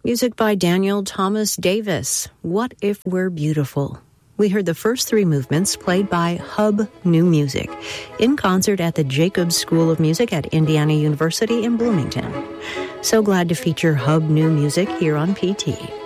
Music by Daniel Thomas Davis, What If We're Beautiful? We heard the first three movements played by Hub New Music in concert at the Jacobs School of Music at Indiana University in Bloomington. So glad to feature Hub New Music here on PT.